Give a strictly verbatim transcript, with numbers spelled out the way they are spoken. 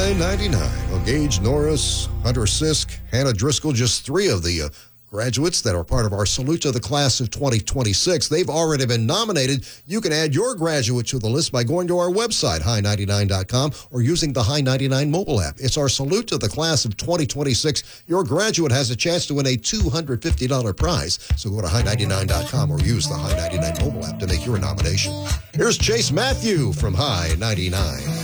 High ninety-nine. Well, Gage Norris, Hunter Sisk, Hannah Driscoll, just three of the uh, graduates that are part of our Salute to the Class of twenty twenty-six. They've already been nominated. You can add your graduate to the list by going to our website, high ninety-nine dot com, or using the High ninety-nine mobile app. It's our Salute to the Class of twenty twenty-six. Your graduate has a chance to win a two hundred fifty dollars prize. So go to high ninety-nine dot com or use the High ninety-nine mobile app to make your nomination. Here's Chase Matthew from High ninety-nine.